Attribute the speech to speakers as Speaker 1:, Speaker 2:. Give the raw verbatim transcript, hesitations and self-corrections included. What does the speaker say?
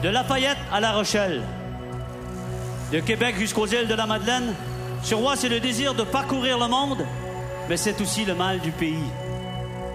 Speaker 1: De Lafayette à La Rochelle, de Québec jusqu'aux îles de la Madeleine, sur moi, c'est le désir de parcourir le monde, mais c'est aussi le mal du pays.